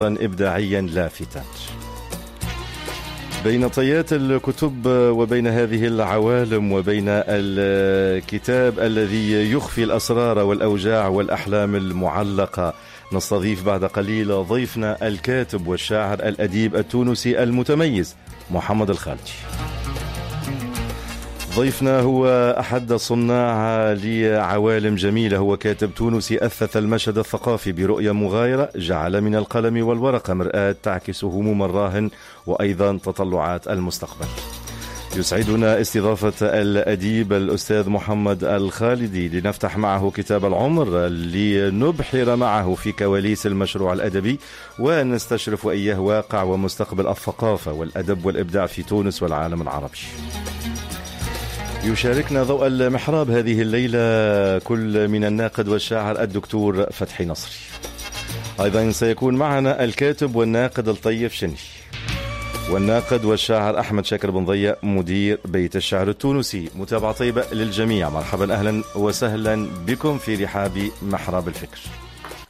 إبداعيا لافتا بين طيات الكتب وبين هذه العوالم وبين الكتاب الذي يخفي الأسرار والأوجاع والأحلام المعلقة. نستضيف بعد قليل ضيفنا الكاتب والشاعر الأديب التونسي المتميز محمد الخالدي. ضيفنا هو أحد صناع لعوالم جميلة، هو كاتب تونسي أثث المشهد الثقافي برؤية مغايرة، جعل من القلم والورقة مرآة تعكس هموم الراهن وأيضا تطلعات المستقبل. يسعدنا استضافة الأديب الأستاذ محمد الخالدي لنفتح معه كتاب العمر، لنبحر معه في كواليس المشروع الأدبي ونستشرف إياه واقع ومستقبل الثقافة والأدب والإبداع في تونس والعالم العربي. يشاركنا ضوء المحراب هذه الليلة كل من الناقد والشاعر الدكتور فتحي نصري. أيضا سيكون معنا الكاتب والناقد الطيف شني، والناقد والشاعر أحمد شاكر بن ضياء مدير بيت الشعر التونسي. متابعة طيبة للجميع، مرحبا أهلا وسهلا بكم في رحاب محراب الفكر.